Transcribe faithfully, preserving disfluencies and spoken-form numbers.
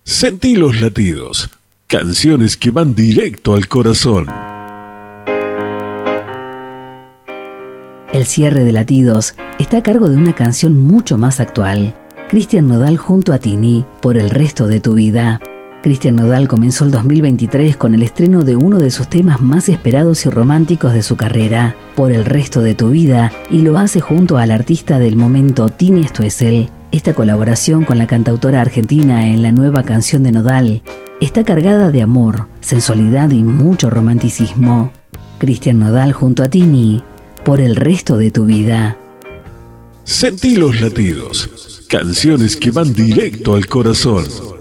Sentí los latidos, canciones que van directo al corazón. El cierre de Latidos está a cargo de una canción mucho más actual. Cristian Nodal junto a Tini, Por el resto de tu vida. Cristian Nodal comenzó el dos mil veintitrés con el estreno de uno de sus temas más esperados y románticos de su carrera, Por el resto de tu vida, y lo hace junto al artista del momento Tini Stoessel. Esta colaboración con la cantautora argentina en la nueva canción de Nodal está cargada de amor, sensualidad y mucho romanticismo. Cristian Nodal junto a Tini, Por el resto de tu vida. Sentí los latidos, canciones que van directo al corazón.